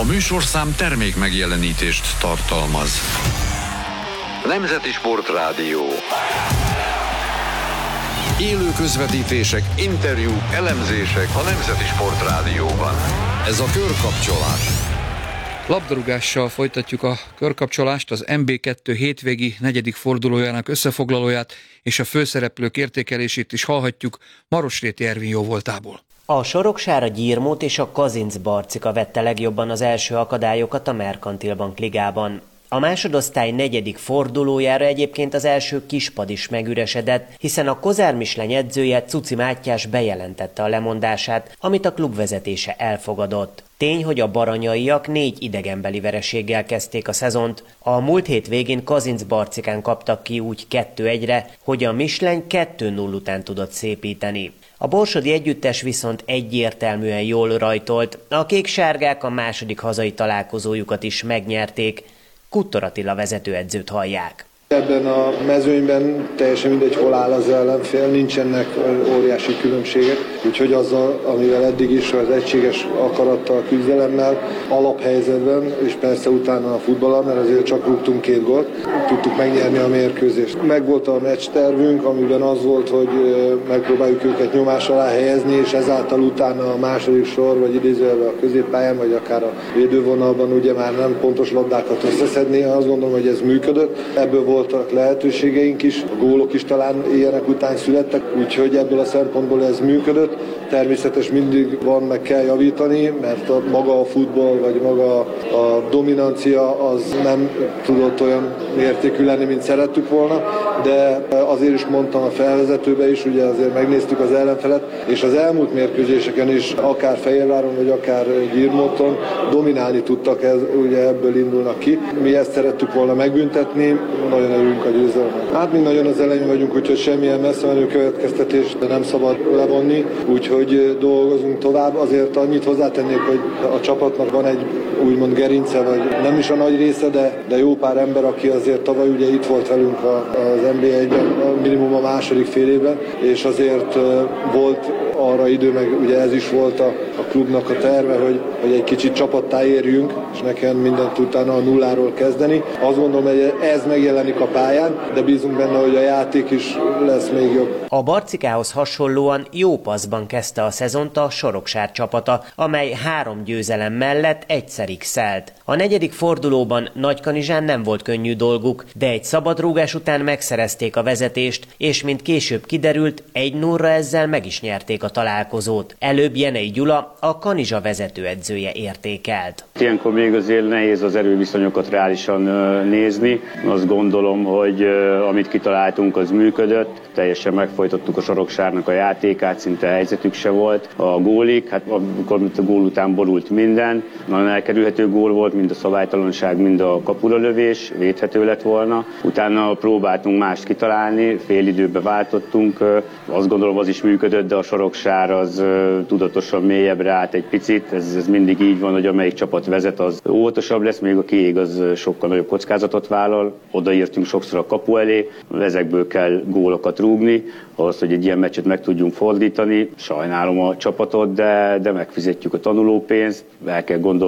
A műsorszám termék megjelenítést tartalmaz. Nemzeti Sportrádió. Élő közvetítések, interjúk, elemzések a Nemzeti Sportrádióban. Ez a Körkapcsolás. Labdarúgással folytatjuk a körkapcsolást, az MB2 hétvégi 4. fordulójának összefoglalóját és a főszereplők értékelését is hallhatjuk Marosréti Ervin jóvoltából. A Soroksára, a Gyirmót és a Kazincbarcika vette legjobban az első akadályokat a Merkantil Bank ligában. A másodosztály 4. fordulójára egyébként az első kispad is megüresedett, hiszen a Kozár Misleny edzője Cuci Mátyás bejelentette a lemondását, amit a klub vezetése elfogadott. Tény, hogy a baranyaiak 4 idegenbeli vereséggel kezdték a szezont. A múlt hét végén Kazincbarcikán kaptak ki úgy 2-1-re, hogy a Misleny 2-0 után tudott szépíteni. A borsodi együttes viszont egyértelműen jól rajtolt, a kék-sárgák a második hazai találkozójukat is megnyerték. Kuttor Attila vezetőedzőt hallják. Ebben a mezőnyben teljesen mindegy, hol áll az ellenfél, nincsenek óriási különbségek, úgyhogy azzal, amivel eddig is az egységes akarattal, küzdelemmel, alaphelyzetben, és persze utána a futballal, mert azért csak rúgtunk 2 gólt, tudtuk megnyerni a mérkőzést. Megvolt a meccs tervünk, amiben az volt, hogy megpróbáljuk őket nyomás alá helyezni, és ezáltal utána a második sor, vagy idézőjelben a középpályán, vagy akár a védővonalban ugye már nem pontos labdákat összeszedni. Azt gondolom, hogy ez működött. Ebből voltak lehetőségeink is, a gólok is talán ilyenek után születtek, úgyhogy ebből a szempontból ez működött. Természetes mindig van, meg kell javítani, mert maga a futball, vagy maga a dominancia az nem tudott olyan mértékű lenni, mint szerettük volna, de azért is mondtam a felvezetőbe is, ugye azért megnéztük az ellenfelet, és az elmúlt mérkőzéseken is, akár Fehérváron, vagy akár Gyirmóton dominálni tudtak, ugye ebből indulnak ki. Mi ezt szerettük volna megbüntetni, nagyon örülünk a győzelemnek. Hát mi nagyon az elején vagyunk, úgyhogy semmilyen messze menő következtetést nem szabad levonni, úgyhogy dolgozunk tovább. Azért annyit hozzátennék, hogy a csapatnak van egy úgymond gerince, vagy nem is a nagy része, de jó pár ember, aki azért tavaly ugye itt volt velünk az NB1-ben, minimum a második fél évben, és azért volt arra idő, meg ugye ez is volt a klubnak a terve, hogy egy kicsit csapattá érjünk, és nekem mindent utána a nulláról kezdeni. Azt gondolom, hogy ez megjelenik a pályán, de bízunk benne, hogy a játék is lesz még jobb. A Barcikához hasonlóan jó passzban kezdte a szezont a Soroksár csapata, amely 3 győzelem mellett egyszer x-elt. A 4. fordulóban Nagykanizsán nem volt könnyű dolguk, de egy szabadrúgás után megszerezték a vezetést, és mint később kiderült, 1-0-ra ezzel meg is nyerték a találkozót. Előbb Jenei Gyula, a Kanizsa vezetőedzője értékelt. Ilyenkor még azért nehéz az erőviszonyokat reálisan nézni. Azt gondolom, hogy amit kitaláltunk, az működött. Teljesen megfojtottuk a Soroksárnak a játékát, szinte helyzetük se volt. A gólik, hát amikor a gól után borult minden. Nagyon elkerülhető gól volt, mind a szabálytalanság, mind a kapura lövés, védhető lett volna. Utána próbáltunk mást kitalálni, fél időbe váltottunk. Azt gondolom, az is működött, de a Soroksár az tudatosan mélyebbre állt egy picit. Ez mindig így van, hogy amelyik csapat vezet, az óvatosabb lesz, még a kiég az sokkal nagyobb kockázatot vállal. Odaírtunk sokszor a kapu elé, ezekből kell gólokat rúgni, ahhoz, hogy egy ilyen meccset meg tudjunk fordítani. Sajnálom a csapatot, de megfizetjük a tanulópénzt, el kell gondolni